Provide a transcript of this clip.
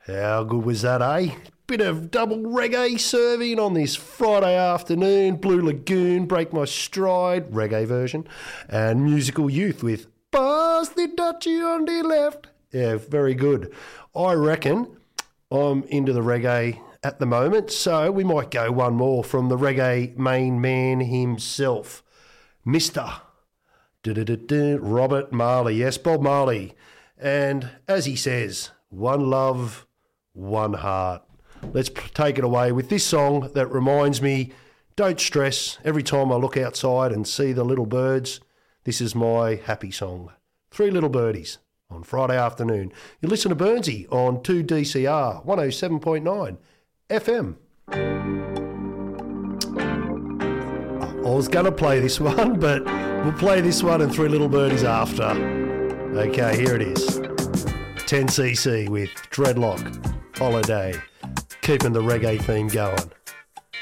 How good was that, eh? Bit of double reggae serving on this Friday afternoon. Blue Lagoon, Break My Stride, reggae version. And Musical Youth with Pass the Dutchie on the left. Yeah, very good. I reckon I'm into the reggae at the moment, so we might go one more from the reggae main man himself, Mr. Robert Marley. Yes, Bob Marley. And as he says, one love, one heart. Let's take it away with this song that reminds me, don't stress. Every time I look outside and see the little birds, this is my happy song. Three Little Birdies on Friday afternoon. You listen to Burnsy on 2DCR 107.9 FM. I was going to play this one, but we'll play this one and Three Little Birdies after. Okay, here it is. 10cc with Dreadlock Holiday. Keeping the reggae theme going.